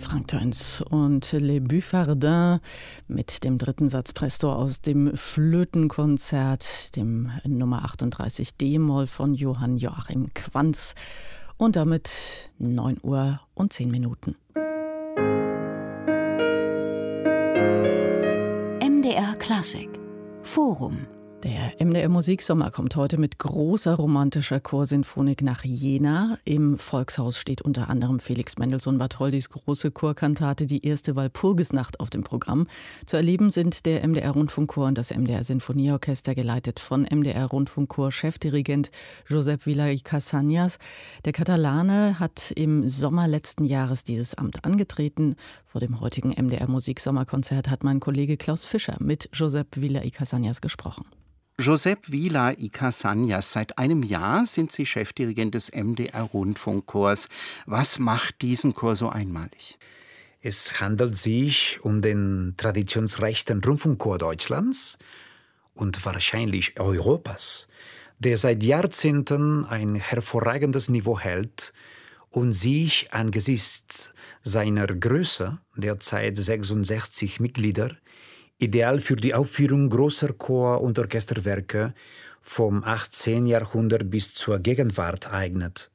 Frank-Teins und Les Buffardins mit dem dritten Satz Presto aus dem Flötenkonzert, dem Nummer 38 D-Moll von Johann Joachim Quanz. Und damit 9 Uhr und 10 Minuten. MDR Klassik Forum. Der MDR Musiksommer kommt heute mit großer romantischer Chorsinfonik nach Jena. Im Volkshaus steht unter anderem Felix Mendelssohn Bartholdys große Chorkantate Die erste Walpurgisnacht auf dem Programm. Zu erleben sind der MDR Rundfunkchor und das MDR Sinfonieorchester, geleitet von MDR Rundfunkchor Chefdirigent Josep Vila i Casañas. Der Katalane hat im Sommer letzten Jahres dieses Amt angetreten. Vor dem heutigen MDR Musiksommerkonzert hat mein Kollege Klaus Fischer mit Josep Vila i Casañas gesprochen. Josep Vila i Casañas, seit einem Jahr sind Sie Chefdirigent des MDR Rundfunkchors. Was macht diesen Chor so einmalig? Es handelt sich um den traditionsreichsten Rundfunkchor Deutschlands und wahrscheinlich Europas, der seit Jahrzehnten ein hervorragendes Niveau hält und sich angesichts seiner Größe, derzeit 66 Mitglieder, ideal für die Aufführung großer Chor- und Orchesterwerke vom 18. Jahrhundert bis zur Gegenwart eignet.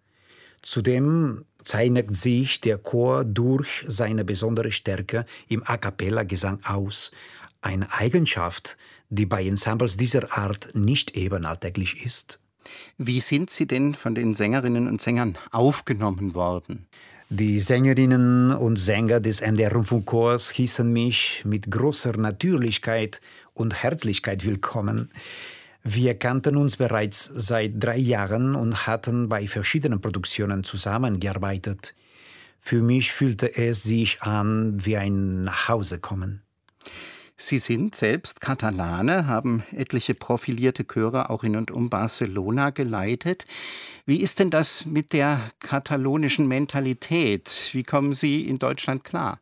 Zudem zeichnet sich der Chor durch seine besondere Stärke im A-cappella-Gesang aus, eine Eigenschaft, die bei Ensembles dieser Art nicht eben alltäglich ist. Wie sind Sie denn von den Sängerinnen und Sängern aufgenommen worden? Die Sängerinnen und Sänger des MDR Rundfunkchors hießen mich mit großer Natürlichkeit und Herzlichkeit willkommen. Wir kannten uns bereits seit 3 Jahren und hatten bei verschiedenen Produktionen zusammengearbeitet. Für mich fühlte es sich an wie ein Nachhausekommen. Sie sind selbst Katalane, haben etliche profilierte Chöre auch in und um Barcelona geleitet. Wie ist denn das mit der katalonischen Mentalität? Wie kommen Sie in Deutschland klar?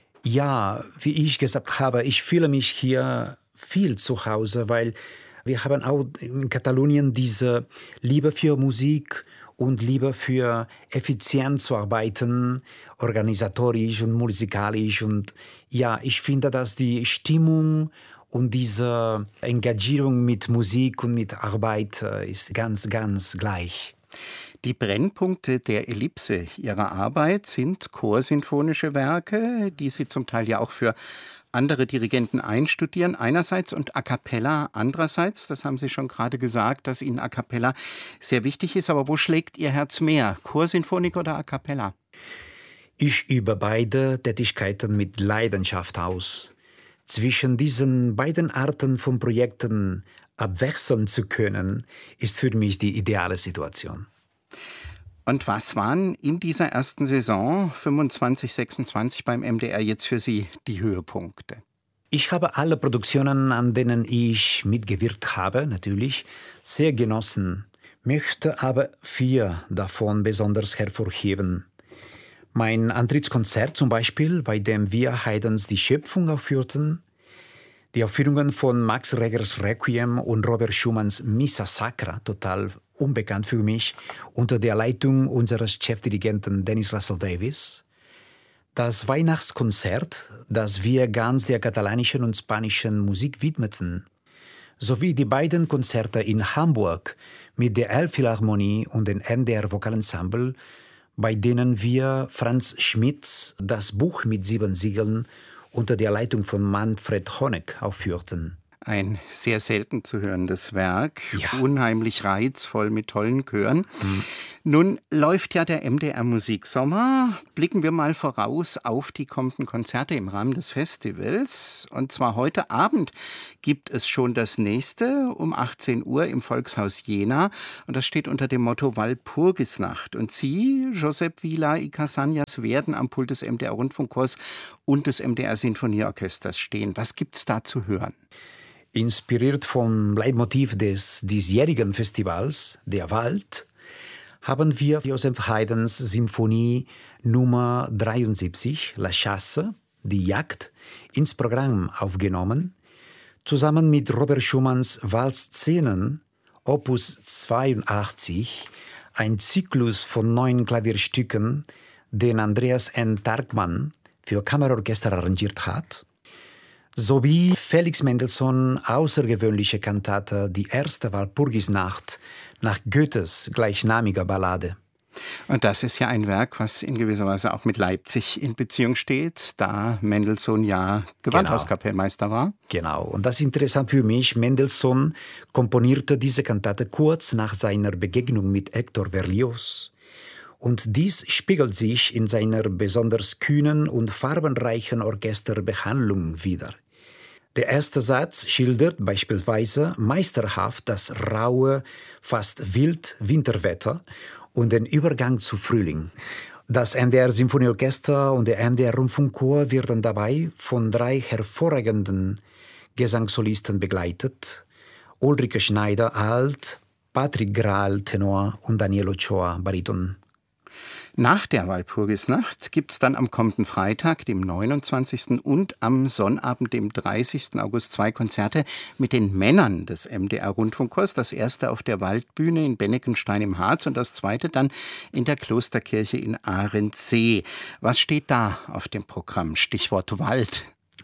Ja, wie ich gesagt habe, ich fühle mich hier viel zu Hause, weil wir haben auch in Katalonien diese Liebe für Musik und Liebe für effizient zu arbeiten, organisatorisch und musikalisch. Und ja, ich finde, dass die Stimmung und diese Engagierung mit Musik und mit Arbeit ist ganz, ganz gleich. Die Brennpunkte der Ellipse Ihrer Arbeit sind chorsinfonische Werke, die Sie zum Teil ja auch für andere Dirigenten einstudieren, einerseits, und A cappella andererseits. Das haben Sie schon gerade gesagt, dass Ihnen A cappella sehr wichtig ist. Aber wo schlägt Ihr Herz mehr, Chorsinfonik oder A cappella? Ich übe beide Tätigkeiten mit Leidenschaft aus. Zwischen diesen beiden Arten von Projekten abwechseln zu können, ist für mich die ideale Situation. Und was waren in dieser ersten Saison 25/26 beim MDR jetzt für Sie die Höhepunkte? Ich habe alle Produktionen, an denen ich mitgewirkt habe, natürlich sehr genossen, möchte aber 4 davon besonders hervorheben. Mein Antrittskonzert zum Beispiel, bei dem wir Haydns Die Schöpfung aufführten, die Aufführungen von Max Regers Requiem und Robert Schumanns Missa Sacra, total unbekannt für mich, unter der Leitung unseres Chefdirigenten Dennis Russell Davis. Das Weihnachtskonzert, das wir ganz der katalanischen und spanischen Musik widmeten, sowie die beiden Konzerte in Hamburg mit der Elbphilharmonie und dem NDR Vokalensemble, bei denen wir Franz Schmidts Das Buch mit 7 Siegeln unter der Leitung von Manfred Honeck aufführten. Ein sehr selten zu hörendes Werk, ja. Unheimlich reizvoll mit tollen Chören. Nun läuft ja der MDR Musiksommer. Blicken wir mal voraus auf die kommenden Konzerte im Rahmen des Festivals. Und zwar heute Abend gibt es schon das nächste um 18 Uhr im Volkshaus Jena. Und das steht unter dem Motto Walpurgisnacht. Und Sie, Josep Vila i Casañas, werden am Pult des MDR Rundfunkchors und des MDR Sinfonieorchesters stehen. Was gibt's da zu hören? Inspiriert vom Leitmotiv des diesjährigen Festivals, der Wald, haben wir Joseph Haydns Symphonie Nummer 73, La Chasse, die Jagd, ins Programm aufgenommen, zusammen mit Robert Schumanns Waldszenen, Opus 82, ein Zyklus von 9 Klavierstücken, den Andreas N. Tarkman für Kammerorchester arrangiert hat, sowie Felix Mendelssohn außergewöhnliche Kantate Die erste Walpurgisnacht nach Goethes gleichnamiger Ballade. Und das ist ja ein Werk, was in gewisser Weise auch mit Leipzig in Beziehung steht, da Mendelssohn ja Gewandhauskapellmeister war. Genau, und das ist interessant für mich. Mendelssohn komponierte diese Kantate kurz nach seiner Begegnung mit Hector Berlioz. Und dies spiegelt sich in seiner besonders kühnen und farbenreichen Orchesterbehandlung wider. Der erste Satz schildert beispielsweise meisterhaft das raue, fast wild Winterwetter und den Übergang zu Frühling. Das MDR-Symphonieorchester und der MDR-Rundfunkchor werden dabei von 3 hervorragenden Gesangssolisten begleitet: Ulrike Schneider, Alt, Patrick Grahl, Tenor und Daniel Ochoa, Bariton. Nach der Walpurgisnacht gibt es dann am kommenden Freitag, dem 29. und am Sonnabend, dem 30. August 2 Konzerte mit den Männern des MDR-Rundfunkchors. Das erste auf der Waldbühne in Bennekenstein im Harz und das zweite dann in der Klosterkirche in Ahrensee. Was steht da auf dem Programm? Stichwort Wald.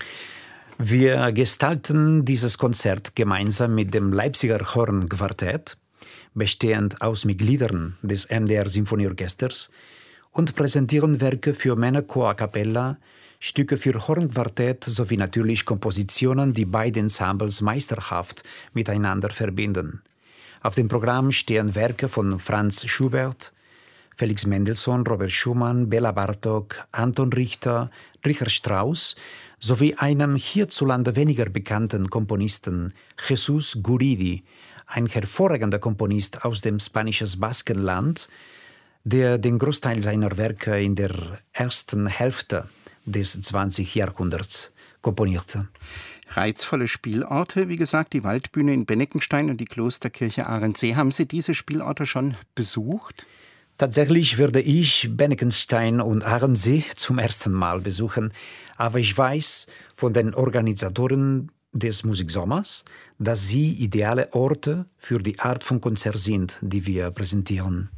Wir gestalten dieses Konzert gemeinsam mit dem Leipziger Hornquartett, bestehend aus Mitgliedern des MDR-Symphonieorchesters, und präsentieren Werke für Männerchor a cappella, Stücke für Hornquartett sowie natürlich Kompositionen, die beide Ensembles meisterhaft miteinander verbinden. Auf dem Programm stehen Werke von Franz Schubert, Felix Mendelssohn, Robert Schumann, Bela Bartok, Anton Richter, Richard Strauss sowie einem hierzulande weniger bekannten Komponisten, Jesus Guridi, ein hervorragender Komponist aus dem spanischen Baskenland, der den Großteil seiner Werke in der ersten Hälfte des 20. Jahrhunderts komponierte. Reizvolle Spielorte, wie gesagt, die Waldbühne in Bennekenstein und die Klosterkirche Ahrensee. Haben Sie diese Spielorte schon besucht? Tatsächlich werde ich Bennekenstein und Ahrensee zum ersten Mal besuchen, aber ich weiß von den Organisatoren des Musiksommers, dass sie ideale Orte für die Art von Konzert sind, die wir präsentieren.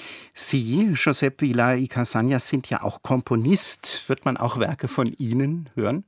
Sie, Josep Vila y Casañas, sind ja auch Komponist. Wird man auch Werke von Ihnen hören?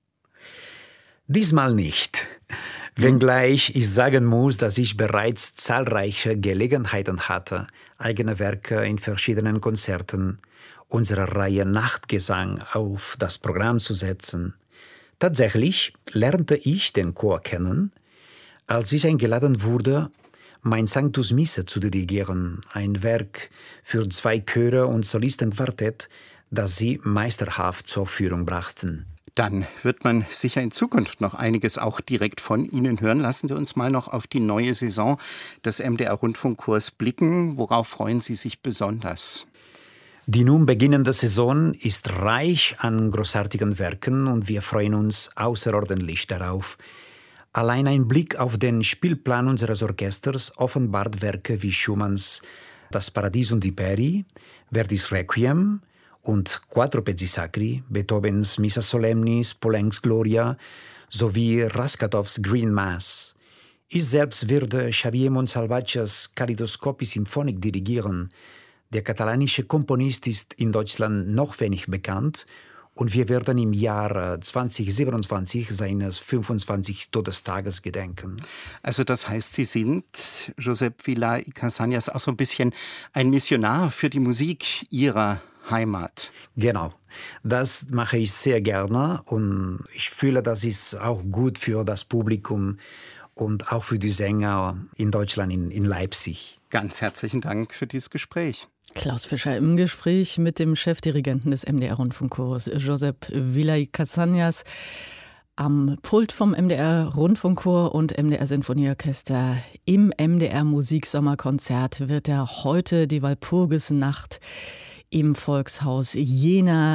Diesmal nicht. Wenngleich ich sagen muss, dass ich bereits zahlreiche Gelegenheiten hatte, eigene Werke in verschiedenen Konzerten unserer Reihe Nachtgesang auf das Programm zu setzen. Tatsächlich lernte ich den Chor kennen, als ich eingeladen wurde, mein Sanctus Misse zu dirigieren, ein Werk für 2 Chöre und Solistenquartett, das sie meisterhaft zur Aufführung brachten. Dann wird man sicher in Zukunft noch einiges auch direkt von Ihnen hören. Lassen Sie uns mal noch auf die neue Saison des MDR-Rundfunkchors blicken. Worauf freuen Sie sich besonders? Die nun beginnende Saison ist reich an großartigen Werken und wir freuen uns außerordentlich darauf. Allein ein Blick auf den Spielplan unseres Orchesters offenbart Werke wie Schumanns Das Paradies und die Peri, Verdis Requiem und Quattro Pezzi Sacri, Beethovens Missa Solemnis, Poulenc's Gloria sowie Raskatows Green Mass. Ich selbst werde Xavier Monsalvatges Kaleidoskopi Symphonik dirigieren. Der katalanische Komponist ist in Deutschland noch wenig bekannt und wir werden im Jahr 2027 seines 25. Todestages gedenken. Also das heißt, Sie sind, Josep Vila y Casañas, auch so ein bisschen ein Missionar für die Musik Ihrer Heimat. Genau, das mache ich sehr gerne und ich fühle, das ist auch gut für das Publikum und auch für die Sänger in Deutschland, in Leipzig. Ganz herzlichen Dank für dieses Gespräch. Klaus Fischer im Gespräch mit dem Chefdirigenten des MDR-Rundfunkchors, Josep Vila y Casañas. Am Pult vom MDR-Rundfunkchor und MDR-Sinfonieorchester im MDR-Musiksommerkonzert wird heute die Walpurgisnacht im Volkshaus Jena